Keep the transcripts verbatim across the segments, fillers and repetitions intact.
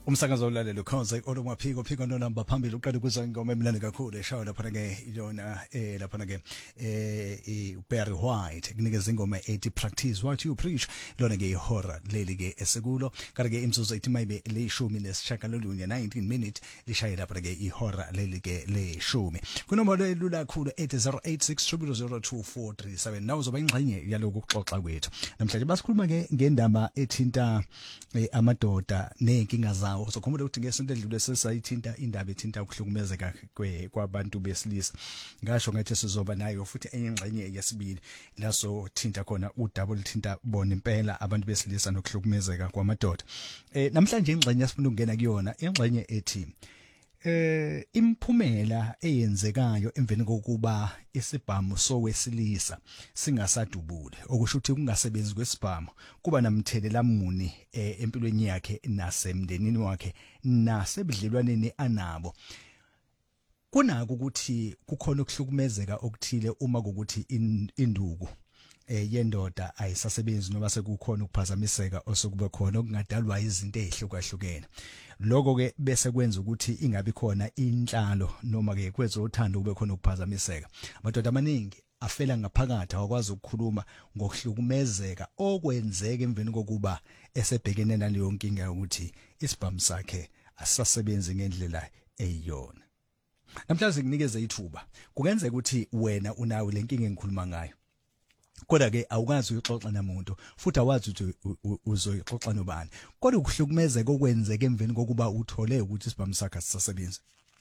Umsakazo ulalelo khonze olomaphiko phiko nonamba phambili uqala ukuza ingoma emnandi kakhulu eshawa lapha ke ilona eh lapha ke eh uBerry White kunikeza ingoma ethi practice what you preach lona ke ihora leli ke esekulo kanti ke imzuzu ethi maybe leshumi nesishagalolunye nineteen minutes lishaye lapha ke ihora leli ke leshumi kunombolo elula kakhulu eight zero eight six zero zero two four three seven nawo zoba ingxenye yaloku kuxoxa kwethu namhlanje basikhuluma ke ngendaba ethinta amadoda nenkinga zawo uzokhumbula ukuthi ngesonto edlule sesayithinta indaba ethinta ukuhlukumezeka kwabantu besilisa ngasho ngathi sizoba nayo futhi enye ingxenye yesibili laso thinta khona udouble thinta bona impela abantu besilisa nokuhlukumezeka kwamadoda eh namhlanje ingxenye esifuna ukungena kuyona ingxenye ethi eh imphumela eyenzekayo emveni kokuba isibhamu sowesilisa singasadubule okusho ukuthi kungasebenzi kwesibhamu kuba namthelela muni empilweni yakhe nasemndenini wakhe nasebudlelwaneni anabo kunako ukuthi kukhona ukuhlukumezeka okuthile uma ukuthi induku eh yendoda ayisasebenzi noma sekukhona ukuphazamiseka osukube khona okungadalwa izinto ezihlukahlukene lokho ke bese kwenza ukuthi ingabi khona inhlalo noma ke kwenza uthando kube khona ukuphazamiseka amadoda amaningi afela ngaphakathi awakwazi ukukhuluma ngokuhlukumezeka okwenzeka emveni kokuba esebhekene naleyo nkinga ukuthi isibhamu sakhe asisasebenzi ngendlela eyiyona namhlanje nginikeze ithuba kungenzeka ukuthi wena unawo lenkinga engikhuluma ngayo kodwa ke awukazi ukuxoxa namuntu futhi awazi ukuthi uzoyixoxa nobani kodwa ukuhlukumezeka okwenzeka emveni kokuba uthole ukuthi isibhamu sakhe sisasebenza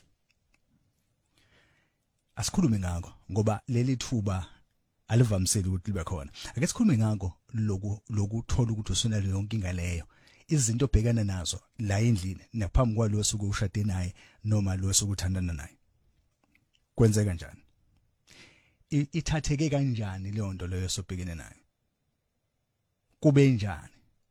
asikhulume ngako ngoba leli thuba alivamiseli ukuthi libe khona ake sikhulume ngako loku lokuthola ukuthi usunale yonke inkinga leyo izinto obhekana nazo la endlini naphambi kwalo suku ushade naye noma lo sokuthandana naye kwenzeka kanjani ithatheke kanjani leyo nto leyo sobhekene nayo kube njani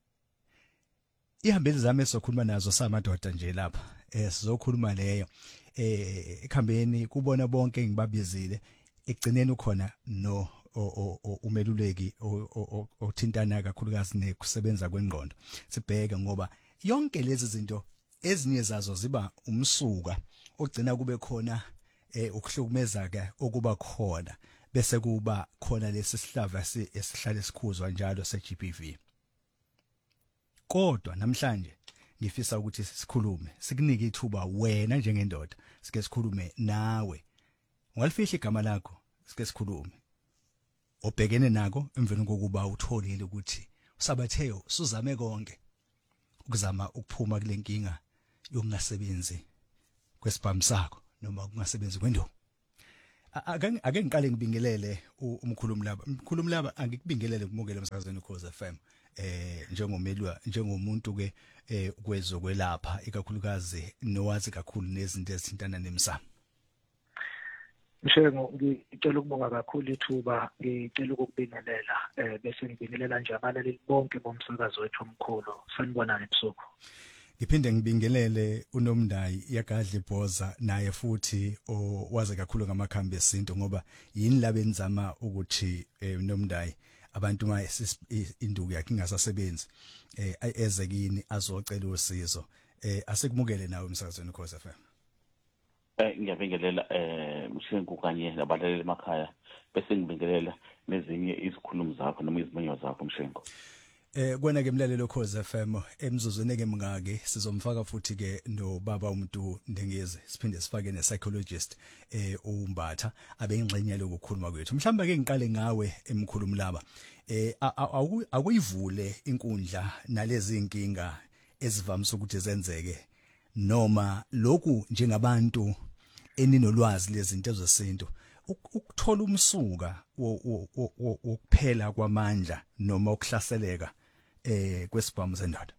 ihambeli zami esokhuluma nazo samadoda nje lapha eh sizokhuluma leyo eh ekhambeni kubona bonke ngibabizile egcineni ukhona no umeluleki othintana kakhulukazi nekusebenza kwengqondo sibheke ngoba yonke lezi zinto ezinye zazo ziba umsuka ogcina kube khona eh ukuhlukumezeka okuba khona bese kuba khona lesi sihlava esihlale sikhuzwa njalo se-G B V kodwa namhlanje ngifisa ukuthi sikhulume sikunike ithuba wena njengendoda sike sikhulume nawe walifihla igama lakho sike sikhulume obhekene nako emveni kokuba utholile ukuthi usabatheo suzame konke ukuzama ukuphuma kule nkinga yokungasebenzi kwesibhamu sakho noma kungasebenzi kwendo ake ake ngiqale ngibingelele umkhulumi laba umkhulumi laba angikubingelele kumukele emsakazweni Ukhozi F M eh njengomelwa njengomuntu ke eh kwezokwelapha ikakhulukazi nowazi kakhulu nezinto ezithintana nemsamo Mshengo ngicela ukubonga kakhulu ithuba ngicela ukukubingelela eh bese ngibingelela nje abalaleli bonke bomsakazo wethu omkhulu sanibonana ebusuku Ngiphinde ngibingelele uNomndayi yagadla ibhoza naye futhi owazi kakhulu ngamakhambi esinto ngoba yini labenzama ukuthi uNomndayi abantu ma induku yakhe ingasasebenzi eh eze kini azocela usizo eh asikumukele nawe emsakazweni Ukhozi F M Eh ngiyabingelela eh Mshengu kanye nabalaleli emakhaya bese ngibingelela nezinye izikhulumi zakho noma izimenyo zakho Mshengu Eh kwena ke mlalelo Ukhozi F M emzuzweni ke mngake sizomfaka futhi ke no baba umuntu Ndengezi siphinde sifake ne psychologist eh umbatha abe ingxenye lokukhuluma kwethu mhlamba ke ngiqale ngawe emkhulumi laba eh akuyivule inkundla nalezi inkinga ezivamisa ukuthi zenzeke noma lokhu njengabantu eninolwazi lezinto ezesinto ukuthola umsuka wokuphela kwamandla noma ukuhlaseleka eh kwesibhamu sendoda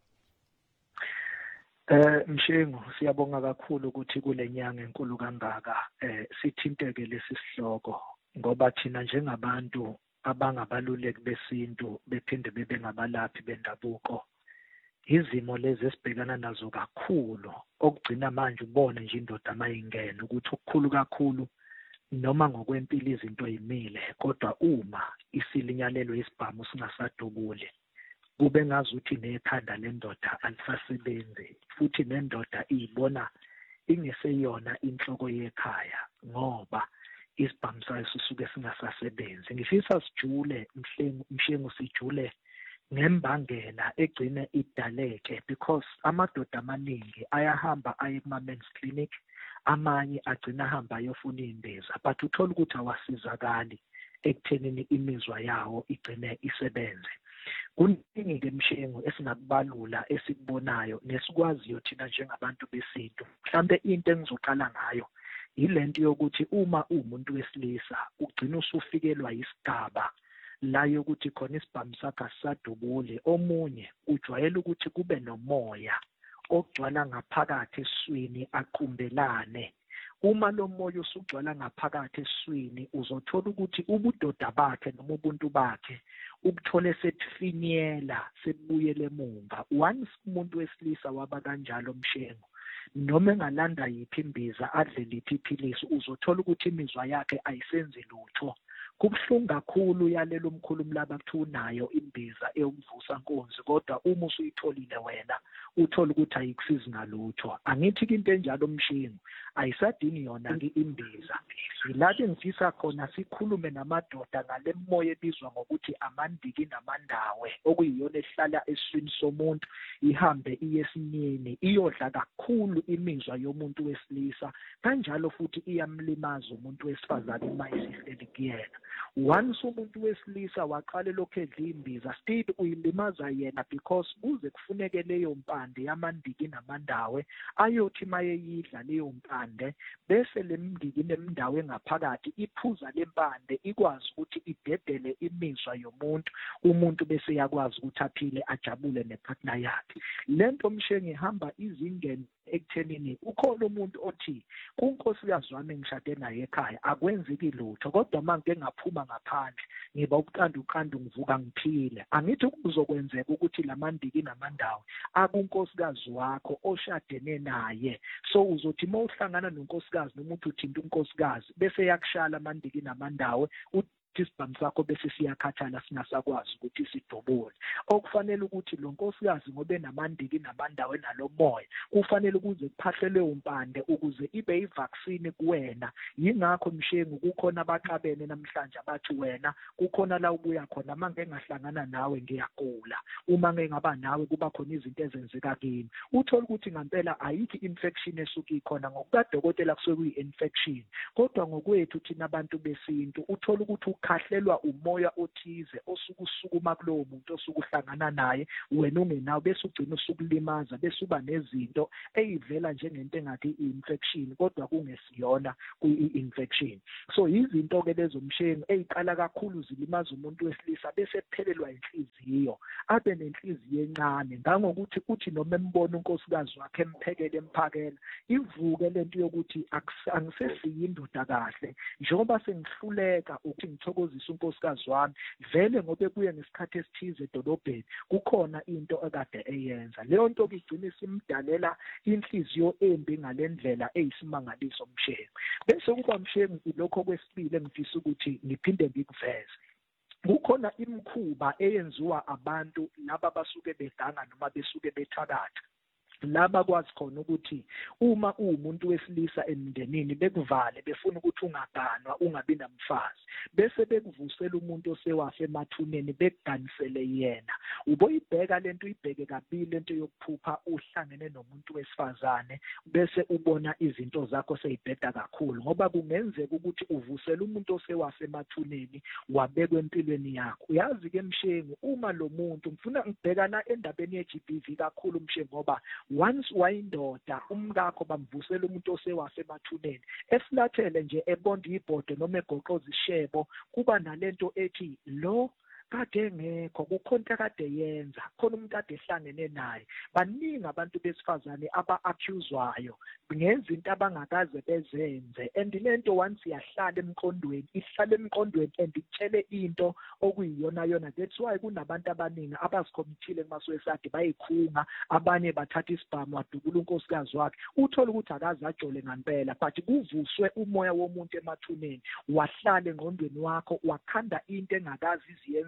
Eh Mshengu siyabonga kakhulu ukuthi kule nyanga enkulu kangaka eh sithinteke lesi sihloko ngoba thina njengabantu abangabaluleki besintu bephinde bebe ngabalaphi bendabuko izimo lezi esibhekana nazo kakhulu okugcina manje ubone nje indoda amayingena ukuthi ukukhulu kakhulu noma ngokwempilo izinto yimile kodwa uma isilinyalelo isibhamu singasadubule kube ngazuthi nekhanda lendoda alisasebenzi futhi nendoda ibona ingeseyona inhloko yekhaya ngoba isibhamu sayo sisuke singasasebenzi. Ngifisa sijule mhlengu mshengu sijule ngembangela egcine idaleke because amadoda amaningi ayahamba aye kuma-men's clinic, amanye agcina ahamba ayofuna iy'mbiza but uthola ukuthi awasizakali ekuthenini imizwa yawo igcine isebenze. Kuningi-ke mshengu esingakubalula esikubonayo nesikwaziyo thina njengabantu besintu. Mhlambe into engizoqala ngayo yilento yokuthi uma umuntu wesilisa ugcina usufikelwa yisigaba la yokuthi khona isibhamu sakhe asisadubule, omunye ujwayele ukuthi kube nomoya ogcwala ngaphakathi esiswini aqumbelane. Uma lo moya usugcwala ngaphakathi esiswini uzothola ukuthi ubudoda bakhe noma ubuntu bakhe ubuthole sethifinyela sebuyele emumva. Once umuntu wesilisa waba kanjalo mshengu, noma engalanda yiphi imbiza adle liphi iphilisi, uzothola ukuthi imizwa yakhe ayisenzi lutho. Kubuhlungu kakhulu yalelo mkhulumo laba kuthiwa unayo imbiza eyomvusa nkonzi, kodwa uma usuyitholile wena uthola ukuthi ayikusizi ngalutho. Angithi into enjalo mshengu ayisadingi yona ke imbiza. Yilapho engifisa khona sikhulume namadoda ngale moya ebizwa ngokuthi amandiki namandawe, okuyiyona ehlala esiswini somuntu ihambe iyesimini iyodla kakhulu imizwa yomuntu wesilisa, kanjalo futhi iyamlimaza umuntu wesifazane uma isihleli kuyena. Once umuntu wesilisa waqale lokho edla imbiza, still uyilimaza yena because kuze kufuneke leyo mpande yamandiki namandawe ayothi mayeyidla leyo mpande bese le mndiki nemindawo engaphakathi iphuza le mpande ikwazi ukuthi idedele imizwa yomuntu, umuntu bese yakwazi ukuthi aphile ajabule nepartner yakhe. Lento mshengi ihamba izingeni ekuthenini ukhona umuntu othi kunkosikazi wami ngishade naye ekhaya akwenzeki lutho, kodwa manje ngaphuma ngaphandle ngiba uqanda uqanda ngivuka ngiphile. Angithi kuzokwenzeka ukuthi lamandiki namandawo akunkosikazi wakho oshadene naye, so uzothi mawuhlangana nonkosikazi noma uthi uthinta unkosikazi bese yakushala amandiki namandawo isibhamu sakho bese siyakhathala singasakwazi ukuthi sidubule. Okufanele ukuthi lo nkosikazi ngobe namandiki nabandawe nalo moya kufanele ukuze kuphahlelwe umpande ukuze ibe yivaccine kuwena. Yingakho mshengu kukhona abaqabene namhlanje abathi wena kukhona la ubuya khona manje engahlangana nawe ngiyagula, uma ngengaba nawe kuba khona izinto ezenzeka kimi. Uthola ukuthi ngempela ayikho infection esuka ikhona ngokukadokotela kusuke kuyi-infection, kodwa ngokwethu thina abantu besintu uthola ukuthi ukhahlelwa umoya othize osuke usukuma kulowo muntu osuke uhlangana naye wena ungenawo bese ugcina usukulimaza bese uba nezinto eyivela njengento engathi i-infection kodwa kungesiyona kuyi-infection. So izinto ke lezo mshengu eziqala kakhulu zilimaza umuntu wesilisa bese ephelelwa inhliziyo, abe nenhliziyo encane ngangokuthi uthi noma embona unkosikazi wakhe emphekele emphakela ivuke lento yokuthi angisesiyindoda kahle njengoba sengihluleka ukuthi ngithokozise unkosikazi wami vele ngobe kuye ngesikhathi esithize edolobheni kukhona into ekade eyenza. Leyo nto igcina isimdalela inhliziyo embi ngalendlela eyisimangaliso mshengu. Bese kuba mshengu lokho kwesibili engifisa ukuthi ngiphinde ngikuveze. Kukhona imikhuba eyenziwa abantu laba basuke bedanga noma besuke bethakatha, laba kwazi khona ukuthi uma umuntu wesilisa emndenini bekuvale befuna ukuthi ungaganwa ungabi namfazi bese bekuvusela umuntu osewafe emathuneni bekuganisele yena. Uboyibheka lento uyibheke kabili lento yokuphupha uhlangene nomuntu wesifazane bese ubona izinto zakho seyibheda kakhulu ngoba kungenzeka ukuthi uvusela umuntu osewafe emathuneni wabekwe empilweni yakho. Uyazi ke mshengu uma lo muntu ngifuna ngibhekana endabeni ye-G B V kakhulu mshengu ngoba once wayindoda umkakho bamvusela umuntu osewafe emathuneni esilathele nje ebonda ibhodo noma egoqoza ishebo kuba nalento ethi lo kade ngekho kukhonto kade yenza khona umuntu ade ehlangene naye. Baningi abantu besifazane aba-accuswayo ngezinto abangakaze bezenze and lento once yahlala emqondweni ihlala emqondweni and itshele into okuyiyona yona. That's why kunabantu abaningi abazikhomithile kumaswesade bayikhunga, abanye bathatha isibhamu wadubula unkosikazi wakhe uthola ukuthi akaze ajole ngempela but kuvuswe umoya womuntu emathuneni wahlala engqondweni wakho wakhanda into engakazi iziyenza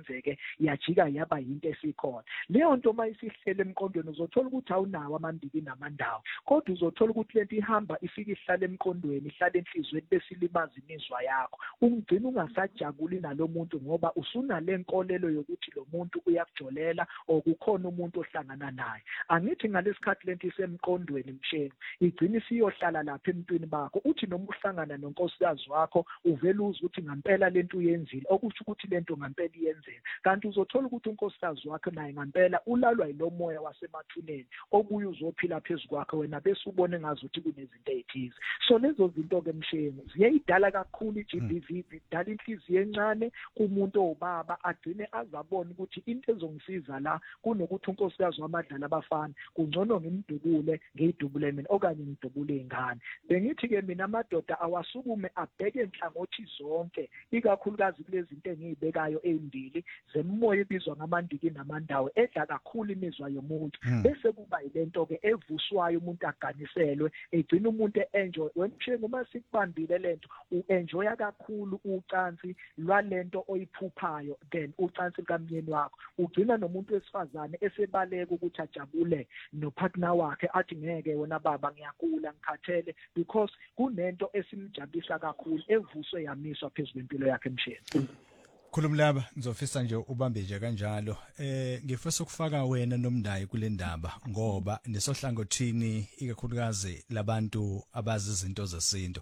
yenzeke yajika yaba yinto esikhona. Leyo nto mayisihlele emqondweni uzothola ukuthi awunawo amandiki namandawo, kodwa uzothola ukuthi lento ihamba ifika ihlale emqondweni, ihlale enhlizweni bese ilimaza imizwa yakho, ungcina ungasajabuli nalomuntu ngoba usunale nkolelo yokuthi lo muntu uyakujolela okukhona umuntu ohlangana naye. Angithi ngalesikhathi lento isemqondweni Mshengu igcina isiyohlala lapha emntwini bakho, uthi noma uhlangana nonkosikazi wakho uvela uzwe ukuthi ngampela lento uyenzile, okusho ukuthi lento ngampela iyenzeka, kanti uzothola ukuthi unkosikazi wakho naye ngampela ulalwa yilo moya wasemathuneni obuye uzophila phezulu kwakhe, wena bese ubone ngazuthi kunezinto ezithize. So lezo zinto ke Mshengu ziyayidala kakhulu i-G B V, zidala inhliziyo encane kumuntu owubaba agcine azabona ukuthi into ezongisiza la kunokuthi unkosikazi wamadlala abafana kungcono ngimdubule ngiyidubule mina okanye ngidubule ingane. Bengithi ke mina amadoda awasukume abheke enhlangothi zonke, ikakhulukazi kulezi zinto engiyibekayo ezimbili zemoya ebizwa ngamandiki namandawo edla kakhulu imizwa yomuntu, bese kuba yilento ke evuswayo umuntu aganiselwe egcina umuntu enjoy. Wemshengu uma sikubambile lento u-enjoya kakhulu ucansi lwalento oyiphuphayo, then ucansi kamyeni wakho ugcina nomuntu wesifazane esebaleka ukuthi ajabule nopartner wakhe athi ngeke wena baba ngiyakula ngikhathele, because kunento esimjabulisa kakhulu evuswe yamiswa phezulu kwempilo yakhe Mshengu. Khulumlaba ngizofisa nje ubambe nje kanjalo eh ngifisa ukufaka wena nomndayi kule ndaba ngoba nesohlangothini ikakhulukazi labantu abazi izinto zesinto.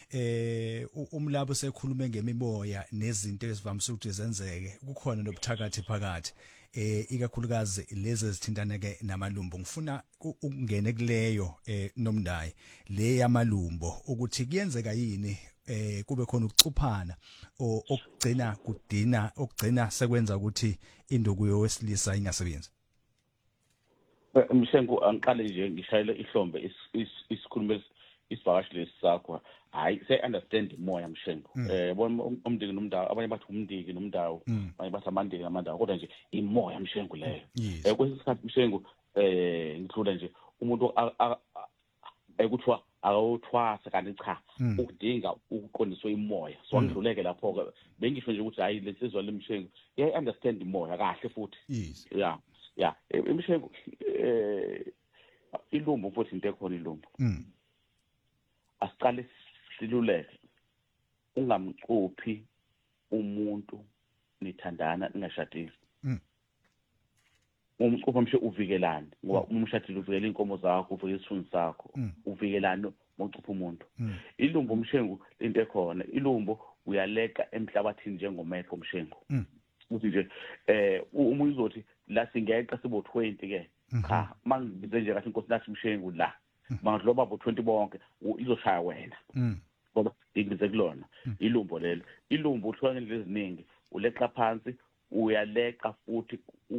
Eh umlabo sekhulume ngemiboya nezinto ezivamise ukuthi zenzeke, kukhona nobuthakathi phakathi eh ikakhulukazi lezi ezithintana ke namalumbo. Ngifuna ukungene kuleyo eh nomndayi le yamalumbo ukuthi kuyenzeka yini eh kube khona ukucuphana okugcina kudina okugcina sekwenza ukuthi induku yowesilisa ingasebenzi. Mshengu angiqale nje ngishayile ihlombe isikhulumo isivakashi lesakho, hayi say understand moya Mshengu. Eh bona umndiki nomndawo, abanye bathi umndiki nomndawo, abanye bathi amandiki namandawo, kodwa nje imoya Mshengu leyo. Eh kwesikhathi Mshengu eh ngithula nje umuntu ekuthiwa awuthwasa kanti cha ukudinga ukuqondiswa imoya. So angidluleke lapho ke bengisho nje ukuthi hayi lesizwe lemshengu yeah I understand imoya kahle futhi. Yeah yeah imshengu eh ilumbu futhi into ekhona ilumbu. Asiqale siluleke, ungamcuphi umuntu nithandana ningashadile. Umcupha mshe uvikelane ngoba umshadile uvikela inkomo zakho, uvikela isithunzi sakho, uvikelane mocupha umuntu. Ilumbu Mshengu into ekhona, ilumbu uyaleka emhlabathini njengomepho Mshengu. Uthi nje eh uma uzothi la singeqa sibo twenty ke cha mangibize nje kathi inkosi nathi Mshengu la mangidloba bo twenty bonke izoshaya wena ngoba ngibize kulona ilumbu lelo. Ilumbu uhlwa ngendlela eziningi, uleqa phansi uyaleqa futhi